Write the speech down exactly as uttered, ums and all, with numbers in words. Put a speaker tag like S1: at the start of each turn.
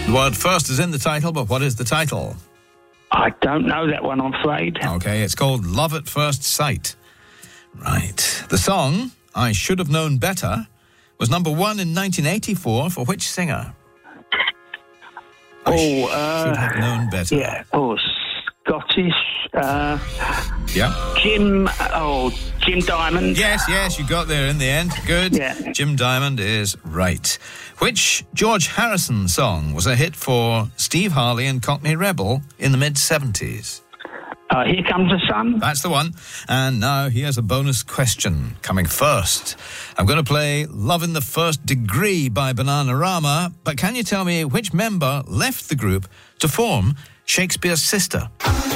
S1: The word first is in the title, but what is the title?
S2: I don't know that one, I'm afraid.
S1: Okay, it's called Love at First Sight. Right. The song, I Should Have Known Better, was number one in nineteen eighty-four for which singer?
S2: Oh,
S1: I
S2: uh,
S1: should have known better.
S2: Yeah, oh, Scottish. Uh,
S1: Yeah.
S2: Jim, oh, Jim Diamond.
S1: Yes, yes, you got there in the end. Good.
S2: Yeah.
S1: Jim Diamond is right. Which George Harrison song was a hit for Steve Harley and Cockney Rebel in the mid-seventies?
S2: Uh, Here Comes the Sun.
S1: That's the one. And now here's a bonus question coming first. I'm going to play Love in the First Degree by Bananarama, but can you tell me which member left the group to form Shakespeare's Sister?